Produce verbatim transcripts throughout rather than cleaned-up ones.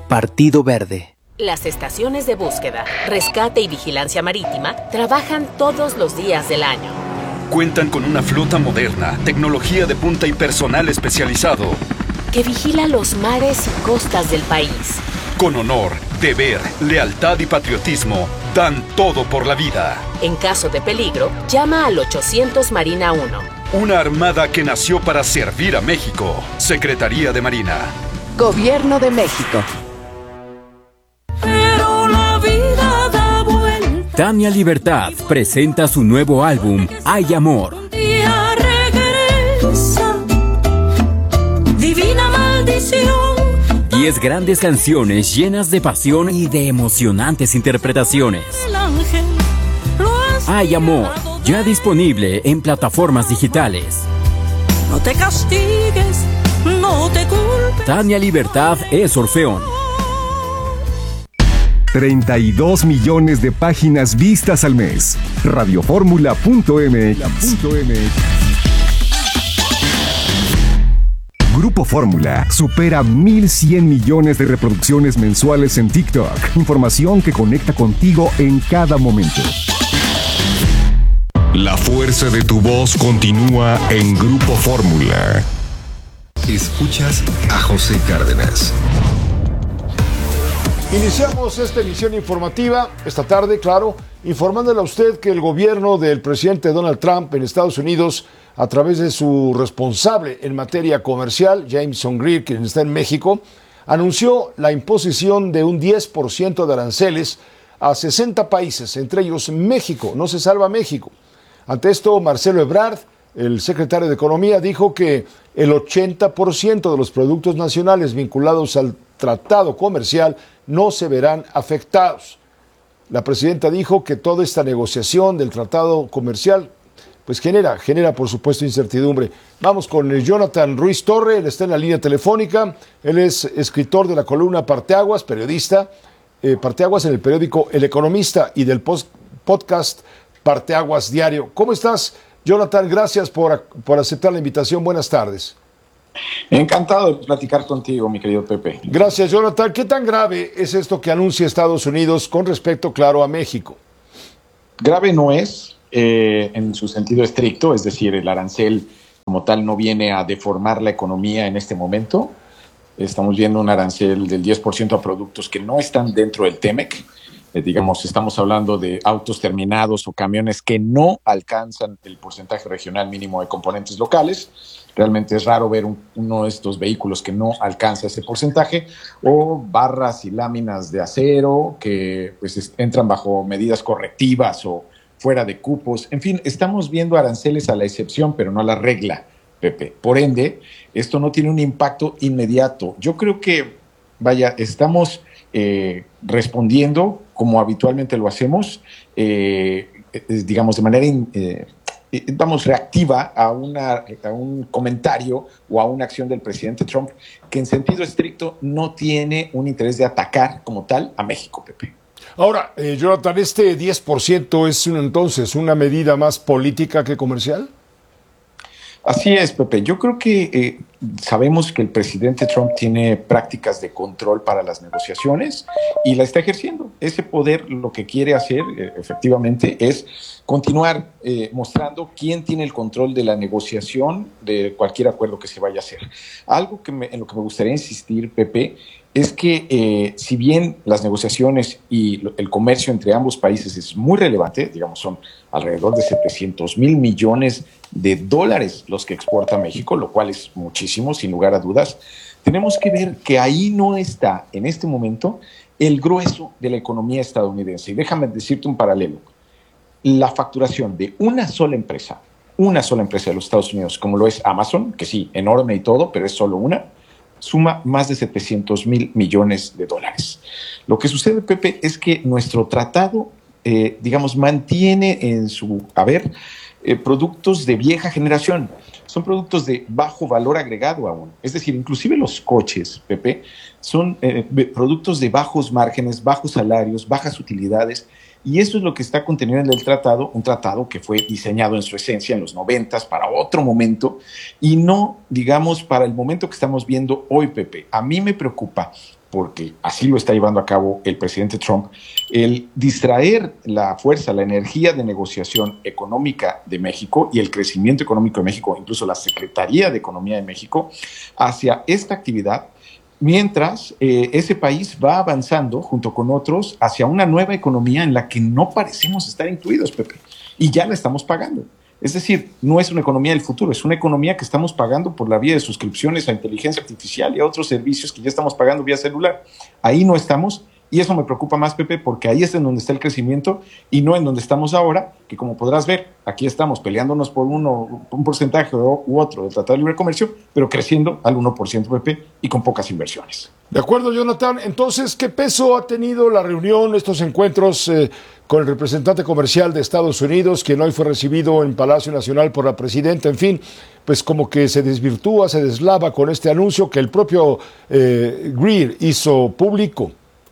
Partido Verde. Las estaciones de búsqueda, rescate y vigilancia marítima trabajan todos los días del año. Cuentan con una flota moderna, tecnología de punta y personal especializado que vigila los mares y costas del país. Con honor, deber, lealtad y patriotismo, dan todo por la vida. En caso de peligro, llama al ochocientos Marina uno. Una armada que nació para servir a México. Secretaría de Marina. Gobierno de México. Pero la vida da vuelta. Tania Libertad presenta su nuevo álbum, Hay Amor. Un día regresa, divina maldición. Diez grandes canciones llenas de pasión y de emocionantes interpretaciones. El ángel lo has Hay Amor, ya disponible en plataformas digitales. No te castigues, no te culpes. Tania Libertad es Orfeón. treinta y dos millones de páginas vistas al mes. Radioformula punto m x. Grupo Fórmula supera mil cien millones de reproducciones mensuales en TikTok. Información que conecta contigo en cada momento. La fuerza de tu voz continúa en Grupo Fórmula. Escuchas a José Cárdenas. Iniciamos esta emisión informativa esta tarde, claro, informándole a usted que el gobierno del presidente Donald Trump en Estados Unidos, a través de su responsable en materia comercial, Jameson Greer, quien está en México, anunció la imposición de un diez por ciento de aranceles a sesenta países, entre ellos México. No se salva México. Ante esto, Marcelo Ebrard, el secretario de Economía, dijo que el ochenta por ciento de los productos nacionales vinculados al tratado comercial no se verán afectados. La presidenta dijo que toda esta negociación del tratado comercial pues genera, genera por supuesto incertidumbre. Vamos con Jonathan Ruiz Torre, él está en la línea telefónica, él es escritor de la columna Parteaguas, periodista, eh, Parteaguas en el periódico El Economista y del post, podcast Parteaguas Diario. ¿Cómo estás, Jonathan? Gracias por, por aceptar la invitación. Buenas tardes. Encantado de platicar contigo, mi querido Pepe. Gracias, Jonathan. ¿Qué tan grave es esto que anuncia Estados Unidos con respecto, claro, a México? Grave no es, eh, en su sentido estricto, es decir, el arancel como tal no viene a deformar la economía en este momento. Estamos viendo un arancel del diez por ciento a productos que no están dentro del TEMEC. Eh, digamos, estamos hablando de autos terminados o camiones que no alcanzan el porcentaje regional mínimo de componentes locales. Realmente es raro ver un, uno de estos vehículos que no alcanza ese porcentaje, o barras y láminas de acero que pues, es, entran bajo medidas correctivas o fuera de cupos. En fin, estamos viendo aranceles a la excepción, pero no a la regla, Pepe. Por ende, esto no tiene un impacto inmediato. Yo creo que, vaya, estamos eh, respondiendo como habitualmente lo hacemos, eh, digamos, de manera... In, eh, vamos, reactiva a, una, a un comentario o a una acción del presidente Trump que en sentido estricto no tiene un interés de atacar como tal a México, Pepe. Ahora, eh, Jonathan, ¿este diez por ciento es un, entonces una medida más política que comercial? Así es, Pepe. Yo creo que eh, sabemos que el presidente Trump tiene prácticas de control para las negociaciones y la está ejerciendo. Ese poder lo que quiere hacer, eh, efectivamente, es continuar eh, mostrando quién tiene el control de la negociación de cualquier acuerdo que se vaya a hacer. Algo que me, en lo que me gustaría insistir, Pepe, es que eh, si bien las negociaciones y el comercio entre ambos países es muy relevante, digamos, son alrededor de setecientos mil millones de dólares los que exporta México, lo cual es muchísimo, sin lugar a dudas, tenemos que ver que ahí no está, en este momento, el grueso de la economía estadounidense. Y déjame decirte un paralelo. La facturación de una sola empresa, una sola empresa de los Estados Unidos, como lo es Amazon, que sí, enorme y todo, pero es solo una, suma más de setecientos mil millones de dólares. Lo que sucede, Pepe, es que nuestro tratado, eh, digamos, mantiene en su haber eh, productos de vieja generación. Son productos de bajo valor agregado aún. Es decir, inclusive los coches, Pepe, son eh, productos de bajos márgenes, bajos salarios, bajas utilidades. Y eso es lo que está contenido en el tratado, un tratado que fue diseñado en su esencia en los noventas para otro momento y no, digamos, para el momento que estamos viendo hoy, Pepe. A mí me preocupa porque así lo está llevando a cabo el presidente Trump, el distraer la fuerza, la energía de negociación económica de México y el crecimiento económico de México, incluso la Secretaría de Economía de México, hacia esta actividad, mientras eh, ese país va avanzando junto con otros hacia una nueva economía en la que no parecemos estar incluidos, Pepe, y ya la estamos pagando. Es decir, no es una economía del futuro, es una economía que estamos pagando por la vía de suscripciones a inteligencia artificial y a otros servicios que ya estamos pagando vía celular. Ahí no estamos, y eso me preocupa más, Pepe, porque ahí es en donde está el crecimiento y no en donde estamos ahora, que como podrás ver, aquí estamos peleándonos por uno, un porcentaje u otro del Tratado de Libre Comercio, pero creciendo al uno por ciento, Pepe, y con pocas inversiones. De acuerdo, Jonathan. Entonces, ¿qué peso ha tenido la reunión, estos encuentros eh, con el representante comercial de Estados Unidos, quien hoy fue recibido en Palacio Nacional por la presidenta? En fin, pues como que se desvirtúa, se deslava con este anuncio que el propio eh, Greer hizo público.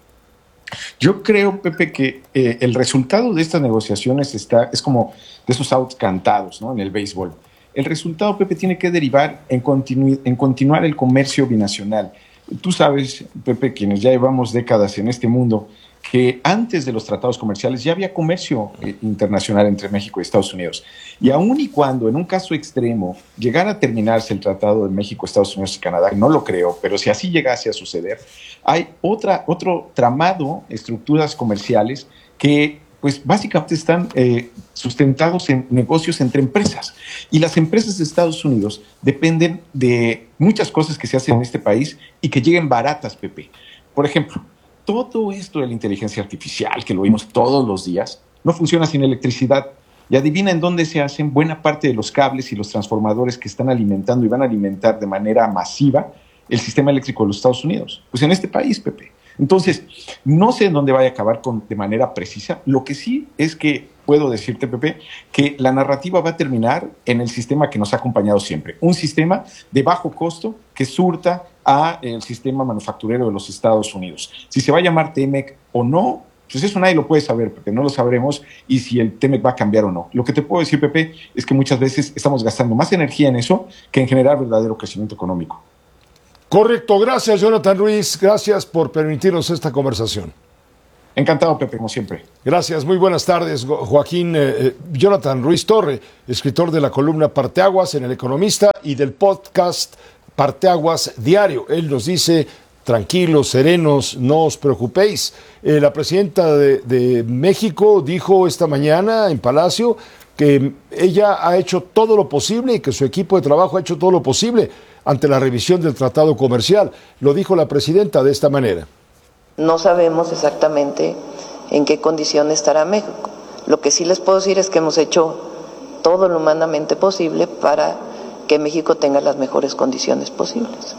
Yo creo, Pepe, que eh, el resultado de estas negociaciones está, es como de esos outs cantados, ¿no?, en el béisbol. El resultado, Pepe, tiene que derivar en, continu- en continuar el comercio binacional. Tú sabes, Pepe, quienes ya llevamos décadas en este mundo, que antes de los tratados comerciales ya había comercio eh, internacional entre México y Estados Unidos. Y aun y cuando, en un caso extremo, llegara a terminarse el Tratado de México, Estados Unidos y Canadá, no lo creo, pero si así llegase a suceder, hay otra, otro tramado, estructuras comerciales que pues básicamente están eh, sustentados en negocios entre empresas. Y las empresas de Estados Unidos dependen de muchas cosas que se hacen en este país y que lleguen baratas, Pepe. Por ejemplo, todo esto de la inteligencia artificial, que lo vimos todos los días, no funciona sin electricidad. Y adivina en dónde se hacen buena parte de los cables y los transformadores que están alimentando y van a alimentar de manera masiva el sistema eléctrico de los Estados Unidos. Pues en este país, Pepe. Entonces, no sé en dónde vaya a acabar con, de manera precisa. Lo que sí es que puedo decirte, Pepe, que la narrativa va a terminar en el sistema que nos ha acompañado siempre. Un sistema de bajo costo que surta a el sistema manufacturero de los Estados Unidos. Si se va a llamar T-M E C o no, pues eso nadie lo puede saber, Pepe, no lo sabremos, y si el T-M E C va a cambiar o no. Lo que te puedo decir, Pepe, es que muchas veces estamos gastando más energía en eso que en generar verdadero crecimiento económico. Correcto, gracias, Jonathan Ruiz, gracias por permitirnos esta conversación. Encantado, Pepe, como siempre. Gracias, muy buenas tardes, Joaquín. Eh, Jonathan Ruiz Torre, escritor de la columna Parteaguas en El Economista y del podcast Parteaguas Diario. Él nos dice: tranquilos, serenos, no os preocupéis. Eh, la presidenta de, de México dijo esta mañana en Palacio que ella ha hecho todo lo posible y que su equipo de trabajo ha hecho todo lo posible ante la revisión del tratado comercial. Lo dijo la presidenta de esta manera. No sabemos exactamente en qué condición estará México. Lo que sí les puedo decir es que hemos hecho todo lo humanamente posible para que México tenga las mejores condiciones posibles.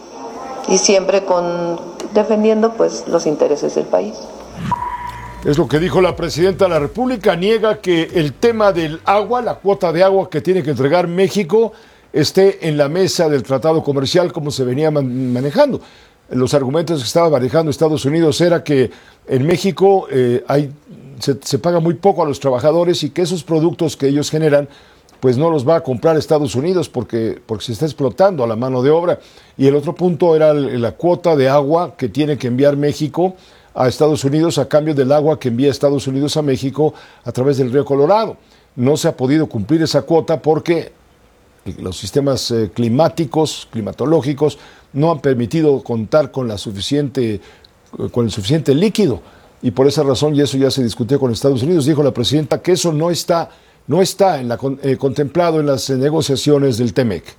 Y siempre con defendiendo pues los intereses del país. Es lo que dijo la presidenta de la República. Niega que el tema del agua, la cuota de agua que tiene que entregar México, esté en la mesa del tratado comercial como se venía man- manejando. Los argumentos que estaba manejando Estados Unidos era que en México eh, hay, se, se paga muy poco a los trabajadores y que esos productos que ellos generan pues no los va a comprar Estados Unidos porque, porque se está explotando a la mano de obra. Y el otro punto era la cuota de agua que tiene que enviar México a Estados Unidos a cambio del agua que envía Estados Unidos a México a través del río Colorado. No se ha podido cumplir esa cuota porque los sistemas eh, climáticos, climatológicos, no han permitido contar con la suficiente, con el suficiente líquido. Y por esa razón, y eso ya se discutió con Estados Unidos, dijo la presidenta que eso no está, no está en la, eh, contemplado en las eh, negociaciones del T-M E C.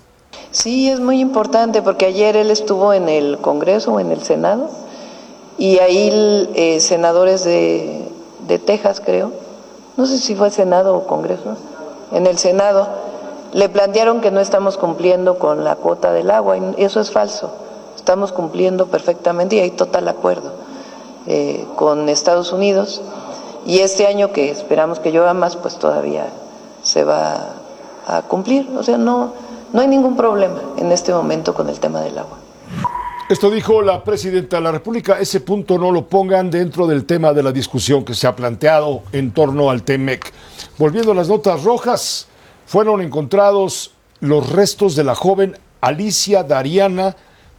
Sí, es muy importante porque ayer él estuvo en el Congreso o en el Senado y ahí eh, senadores de, de Texas, creo, no sé si fue Senado o Congreso, en el Senado le plantearon que no estamos cumpliendo con la cuota del agua y eso es falso. Estamos cumpliendo perfectamente y hay total acuerdo eh, con Estados Unidos y este año que esperamos que llueva más pues todavía se va a cumplir. O sea, no, no hay ningún problema en este momento con el tema del agua. Esto dijo la presidenta de la República. Ese punto no lo pongan dentro del tema de la discusión que se ha planteado en torno al T-M E C. Volviendo a las notas rojas, fueron encontrados los restos de la joven Alicia Dariana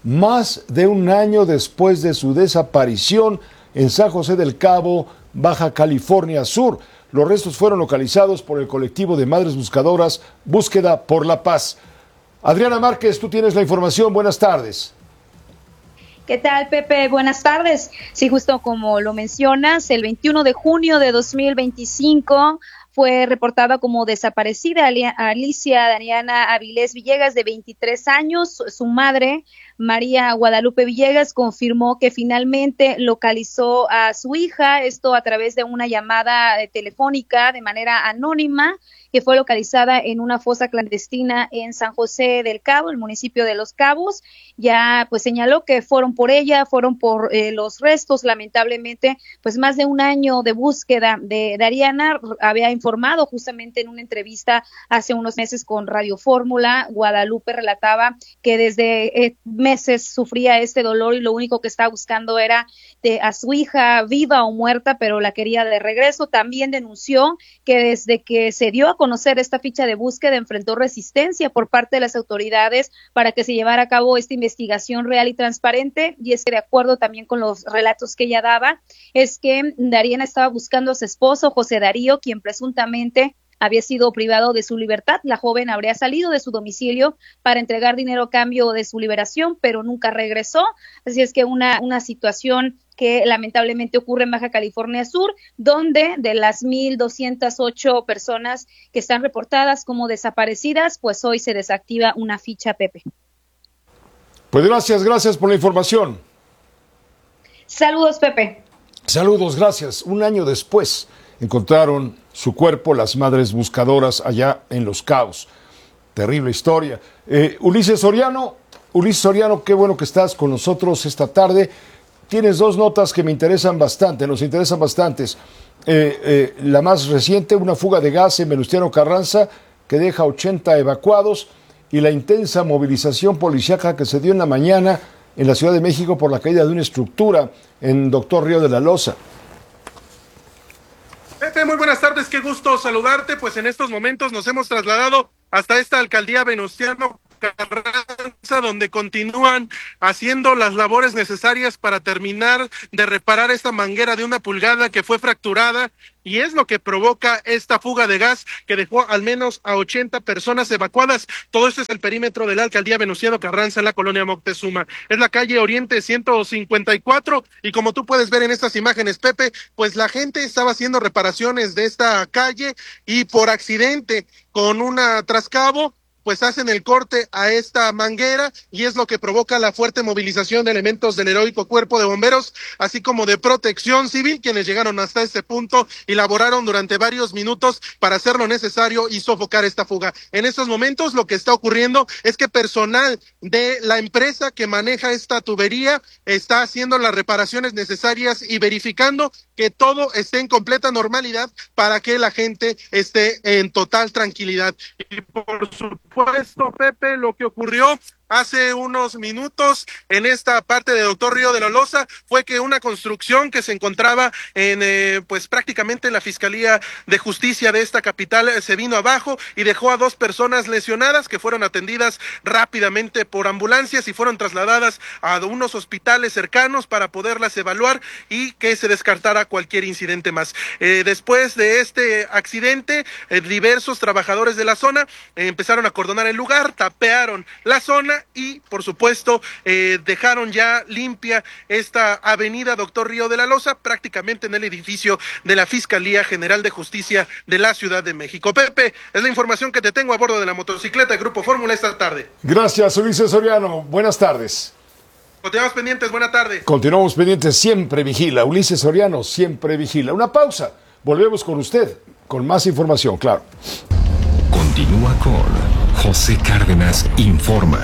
más de un año después de su desaparición en San José del Cabo, Baja California Sur. Los restos fueron localizados por el colectivo de Madres Buscadoras Búsqueda por la Paz. Adriana Márquez, tú tienes la información. Buenas tardes. ¿Qué tal, Pepe? Buenas tardes. Sí, justo como lo mencionas, el veintiuno de junio de dos mil veinticinco fue reportada como desaparecida Alicia Dariana Avilés Villegas, de veintitrés años. Su madre, María Guadalupe Villegas, confirmó que finalmente localizó a su hija, esto a través de una llamada telefónica de manera anónima, que fue localizada en una fosa clandestina en San José del Cabo, el municipio de Los Cabos. Ya pues señaló que fueron por ella, fueron por eh, los restos. Lamentablemente, pues más de un año de búsqueda de Dariana. Había informado justamente en una entrevista hace unos meses con Radio Fórmula. Guadalupe relataba que desde eh, meses sufría este dolor y lo único que estaba buscando era de, a su hija viva o muerta, pero la quería de regreso. También denunció que desde que se dio a conocer esta ficha de búsqueda enfrentó resistencia por parte de las autoridades para que se llevara a cabo esta investigación real y transparente. Y es que, de acuerdo también con los relatos que ella daba, es que Dariana estaba buscando a su esposo, José Darío, quien presuntamente había sido privado de su libertad. La joven habría salido de su domicilio para entregar dinero a cambio de su liberación, pero nunca regresó. Así es que una, una situación que lamentablemente ocurre en Baja California Sur, donde de las mil doscientas ocho personas que están reportadas como desaparecidas, pues hoy se desactiva una ficha, Pepe. Pues gracias, gracias por la información. Saludos, Pepe. Saludos, gracias. Un año después encontraron su cuerpo las Madres Buscadoras allá en Los Cabos. Terrible historia. Eh, Ulises Soriano, Ulises Soriano, qué bueno que estás con nosotros esta tarde. Tienes dos notas que me interesan bastante, nos interesan bastantes. Eh, eh, la más reciente, una fuga de gas en Venustiano Carranza que deja ochenta evacuados, y la intensa movilización policíaca que se dio en la mañana en la Ciudad de México por la caída de una estructura en Doctor Río de la Loza. Pepe, muy buenas tardes, qué gusto saludarte. Pues en estos momentos nos hemos trasladado hasta esta alcaldía Venustiano Carranza, donde continúan haciendo las labores necesarias para terminar de reparar esta manguera de una pulgada que fue fracturada, y es lo que provoca esta fuga de gas que dejó al menos a ochenta personas evacuadas. Todo esto es el perímetro de la alcaldía Venustiano Carranza en la colonia Moctezuma. Es la calle Oriente ciento cincuenta y cuatro, y como tú puedes ver en estas imágenes, Pepe, pues la gente estaba haciendo reparaciones de esta calle y por accidente con una trascabo pues hacen el corte a esta manguera, y es lo que provoca la fuerte movilización de elementos del heroico Cuerpo de Bomberos, así como de Protección Civil, quienes llegaron hasta este punto y laboraron durante varios minutos para hacer lo necesario y sofocar esta fuga. En estos momentos lo que está ocurriendo es que personal de la empresa que maneja esta tubería está haciendo las reparaciones necesarias y verificando que todo esté en completa normalidad para que la gente esté en total tranquilidad. Y por supuesto, Pepe, lo que ocurrió hace unos minutos en esta parte de Doctor Río de la Loza fue que una construcción que se encontraba en eh, pues prácticamente la Fiscalía de Justicia de esta capital eh, se vino abajo y dejó a dos personas lesionadas que fueron atendidas rápidamente por ambulancias y fueron trasladadas a unos hospitales cercanos para poderlas evaluar y que se descartara cualquier incidente más. Eh, después de este accidente, eh, diversos trabajadores de la zona eh, empezaron a acordonar el lugar, tapearon la zona y por supuesto eh, dejaron ya limpia esta avenida Doctor Río de la Loza, prácticamente en el edificio de la Fiscalía General de Justicia de la Ciudad de México. Pepe, es la información que te tengo a bordo de la motocicleta de Grupo Fórmula esta tarde. Gracias, Ulises Soriano. Buenas tardes. Continuamos pendientes, buena tarde. Continuamos pendientes, siempre vigila. Ulises Soriano, siempre vigila. Una pausa, volvemos con usted, con más información, claro. Continúa con José Cárdenas Informa.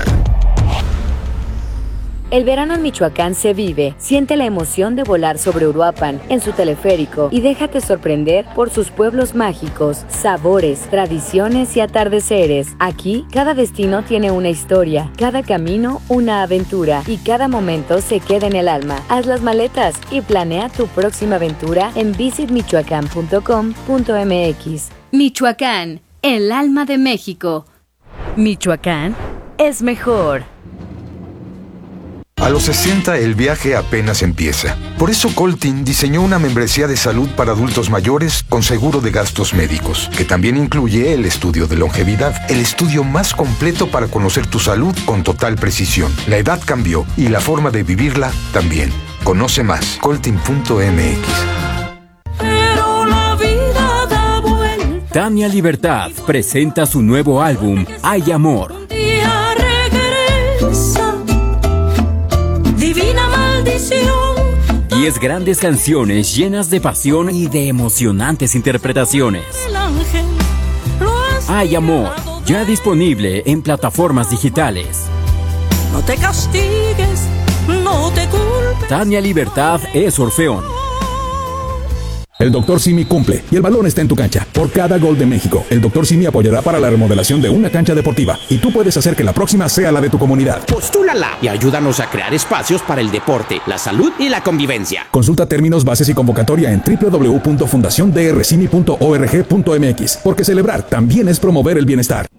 El verano en Michoacán se vive. Siente la emoción de volar sobre Uruapan en su teleférico y déjate sorprender por sus pueblos mágicos, sabores, tradiciones y atardeceres. Aquí, cada destino tiene una historia, cada camino una aventura y cada momento se queda en el alma. Haz las maletas y planea tu próxima aventura en visit michoacán punto com punto m x. Michoacán, el alma de México. Michoacán es mejor. A los sesenta el viaje apenas empieza. Por eso Coltin diseñó una membresía de salud para adultos mayores con seguro de gastos médicos, que también incluye el estudio de longevidad, el estudio más completo para conocer tu salud con total precisión. La edad cambió y la forma de vivirla también. Conoce más, coltin punto m x. Pero la vida da vuelta. Tania Libertad presenta su nuevo álbum, Hay Amor. Un día regresa. Divina maldición. Diez grandes canciones llenas de pasión y de emocionantes interpretaciones. El ángel lo has Hay Amor, ya disponible en plataformas digitales. No te castigues, no te culpes. Tania Libertad es Orfeón. El doctor Simi cumple y el balón está en tu cancha. Por cada gol de México, el doctor Simi apoyará para la remodelación de una cancha deportiva y tú puedes hacer que la próxima sea la de tu comunidad. Postúlala y ayúdanos a crear espacios para el deporte, la salud y la convivencia. Consulta términos, bases y convocatoria en doble u doble u doble u punto fundación d r simi punto org punto m x, porque celebrar también es promover el bienestar.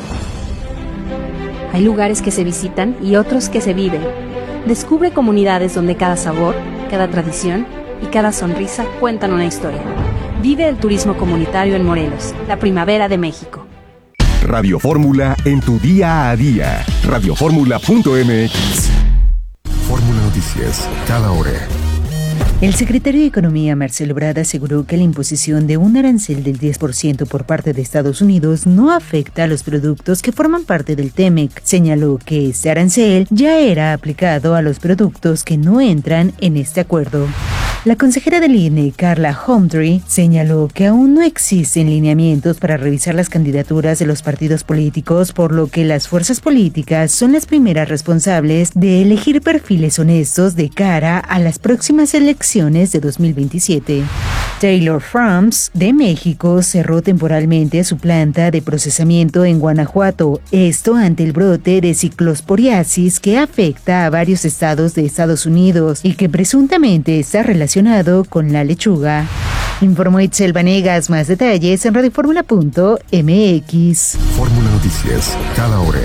Hay lugares que se visitan y otros que se viven. Descubre comunidades donde cada sabor, cada tradición y cada sonrisa cuentan una historia. Vive el turismo comunitario en Morelos, la primavera de México. Radio Fórmula en tu día a día. radio fórmula punto m x. Fórmula Noticias, cada hora. El secretario de Economía, Marcelo Ebrard, aseguró que la imposición de un arancel del diez por ciento por parte de Estados Unidos no afecta a los productos que forman parte del TEMEC. Señaló que este arancel ya era aplicado a los productos que no entran en este acuerdo. La consejera del I N E, Carla Humphrey, señaló que aún no existen lineamientos para revisar las candidaturas de los partidos políticos, por lo que las fuerzas políticas son las primeras responsables de elegir perfiles honestos de cara a las próximas elecciones de dos mil veintisiete. Taylor Farms, de México, cerró temporalmente su planta de procesamiento en Guanajuato, esto ante el brote de ciclosporiasis que afecta a varios estados de Estados Unidos y que presuntamente está relacionado con la lechuga. Informó Itzel Vanegas. Más detalles en radio fórmula punto m x. Fórmula Noticias, cada hora.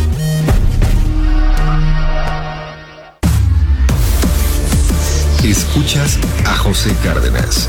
Escuchas a José Cárdenas.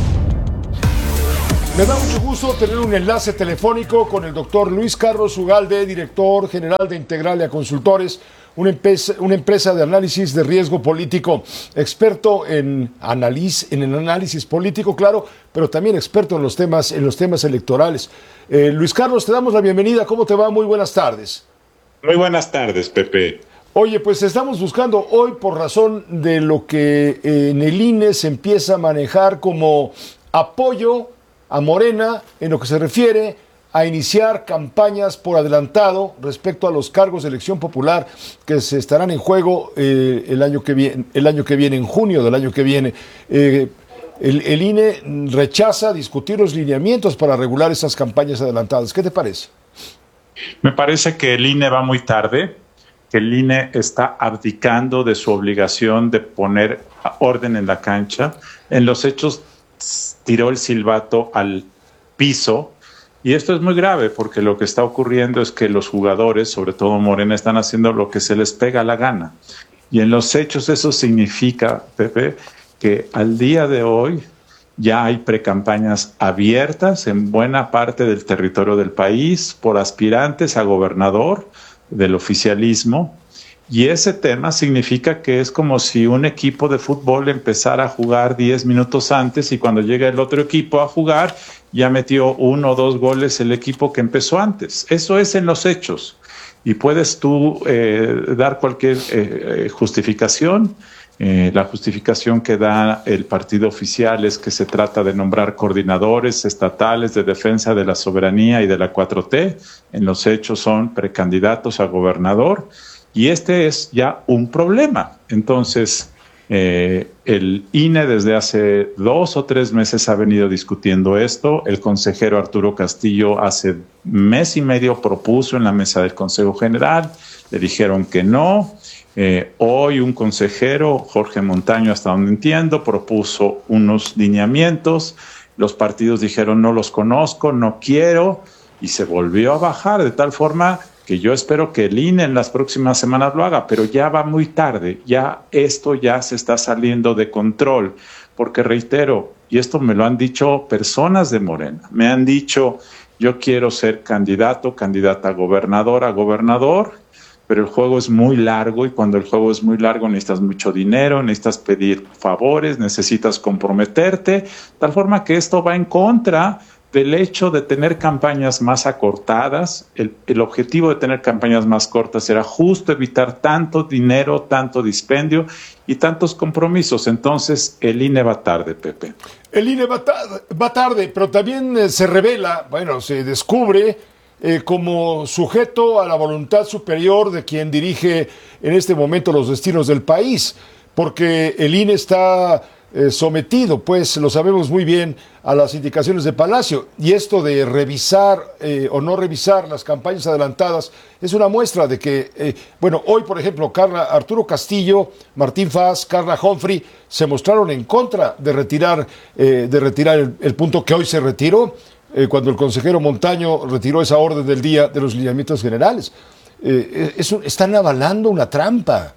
Me da mucho gusto tener un enlace telefónico con el doctor Luis Carlos Ugalde, director general de Integralia Consultores, una empresa, una empresa de análisis de riesgo político, experto en, análisis, en el análisis político, claro, pero también experto en los temas, en los temas electorales. Eh, Luis Carlos, te damos la bienvenida. ¿Cómo te va? Muy buenas tardes. Muy buenas tardes, Pepe. Oye, pues estamos buscando hoy, por razón de lo que eh, en el I N E se empieza a manejar como apoyo a Morena en lo que se refiere a iniciar campañas por adelantado respecto a los cargos de elección popular que se estarán en juego eh, el año que viene, el año que viene, en junio del año que viene. Eh, el, el I N E rechaza discutir los lineamientos para regular esas campañas adelantadas. ¿Qué te parece? Me parece que el I N E va muy tarde, que el I N E está abdicando de su obligación de poner orden en la cancha. En los hechos tiró el silbato al piso. Y esto es muy grave porque lo que está ocurriendo es que los jugadores, sobre todo Morena, están haciendo lo que se les pega la gana. Y en los hechos eso significa, Pepe, que al día de hoy ya hay precampañas abiertas en buena parte del territorio del país por aspirantes a gobernador del oficialismo. Y ese tema significa que es como si un equipo de fútbol empezara a jugar diez minutos antes y cuando llega el otro equipo a jugar ya metió uno o dos goles el equipo que empezó antes. Eso es en los hechos. Y puedes tú eh, dar cualquier eh, justificación. Eh, la justificación que da el partido oficial es que se trata de nombrar coordinadores estatales de defensa de la soberanía y de la cuatro T. En los hechos son precandidatos a gobernador. Y este es ya un problema. Entonces, eh, el I N E desde hace dos o tres meses ha venido discutiendo esto. El consejero Arturo Castillo hace mes y medio propuso en la mesa del Consejo General. Le dijeron que no. Eh, hoy un consejero, Jorge Montaño, hasta donde entiendo, propuso unos lineamientos. Los partidos dijeron no los conozco, no quiero. Y se volvió a bajar de tal forma que yo espero que el I N E en las próximas semanas lo haga, pero ya va muy tarde, ya esto ya se está saliendo de control, porque reitero, y esto me lo han dicho personas de Morena, me han dicho, yo quiero ser candidato, candidata a gobernador, a gobernador, pero el juego es muy largo y cuando el juego es muy largo necesitas mucho dinero, necesitas pedir favores, necesitas comprometerte, tal forma que esto va en contra del hecho de tener campañas más acortadas. El, el objetivo de tener campañas más cortas era justo evitar tanto dinero, tanto dispendio y tantos compromisos. Entonces, el I N E va tarde, Pepe. El I N E va, ta va tarde, pero también eh, se revela, bueno, se descubre eh, como sujeto a la voluntad superior de quien dirige en este momento los destinos del país, porque el I N E está Eh, sometido, pues lo sabemos muy bien, a las indicaciones de Palacio, y esto de revisar eh, o no revisar las campañas adelantadas es una muestra de que, eh, bueno, hoy por ejemplo Carla, Arturo Castillo, Martín Faz, Carla Humphrey se mostraron en contra de retirar, eh, de retirar el, el punto que hoy se retiró, eh, cuando el consejero Montaño retiró esa orden del día de los lineamientos generales. Eh, eso, están avalando una trampa.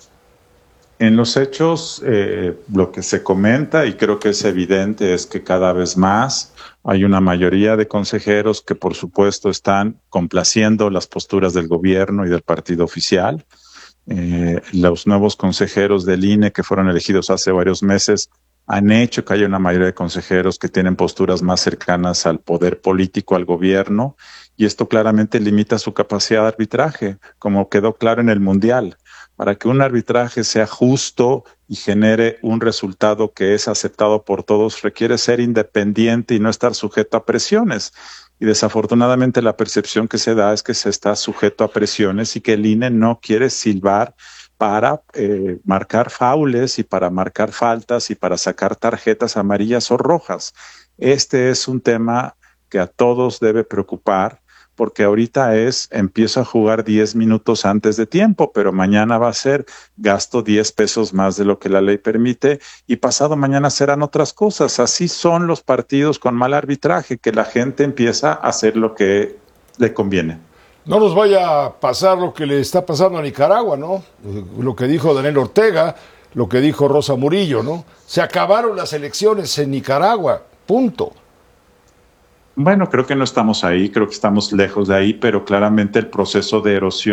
En los hechos, eh, lo que se comenta, y creo que es evidente, es que cada vez más hay una mayoría de consejeros que, por supuesto, están complaciendo las posturas del gobierno y del partido oficial. Eh, los nuevos consejeros del I N E que fueron elegidos hace varios meses han hecho que haya una mayoría de consejeros que tienen posturas más cercanas al poder político, al gobierno, y esto claramente limita su capacidad de arbitraje, como quedó claro en el Mundial. Para que un arbitraje sea justo y genere un resultado que es aceptado por todos, requiere ser independiente y no estar sujeto a presiones. Y desafortunadamente la percepción que se da es que se está sujeto a presiones y que el I N E no quiere silbar para eh, marcar faules y para marcar faltas y para sacar tarjetas amarillas o rojas. Este es un tema que a todos debe preocupar, porque ahorita es, empiezo a jugar diez minutos antes de tiempo, pero mañana va a ser, gasto diez pesos más de lo que la ley permite y pasado mañana serán otras cosas. Así son los partidos con mal arbitraje, que la gente empieza a hacer lo que le conviene. No nos vaya a pasar lo que le está pasando a Nicaragua, ¿no? Lo que dijo Daniel Ortega, lo que dijo Rosa Murillo, ¿no? Se acabaron las elecciones en Nicaragua, punto. Bueno, creo que no estamos ahí, creo que estamos lejos de ahí, pero claramente el proceso de erosión